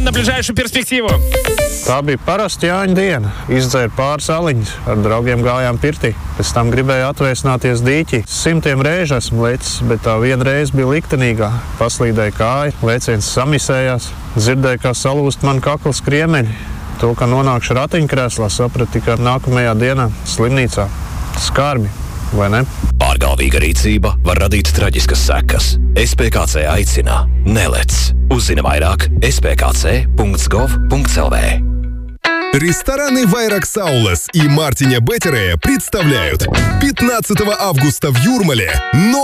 план на ближайшую перспективу? Tā bija parasta Jāņa diena. Izdzēru pāris aliņus, ar draugiem gājām pirtī. Pēc tam gribēju atvēsināties dīķī. 100 reižu esmu lecis, bet tā viena reize bija liktenīgā. Paslīdēja kāja, lēciens samisējās. Dzirdēju, kā salūst man kakls kriemeļi. To, ka nonākšu ratiņkrēslā, sapratu tikai nākamajā dienā slimnīcā. Skarbi, vai ne? Pārgalvīga rīcība var radīt traģiskas sekas. SPKC aicina: nelec. Uzzini vairāk spkc.gov.lv. Рестораны «Вайрак Саулас» и Мартиня Беттере представляют 15 августа в Юрмале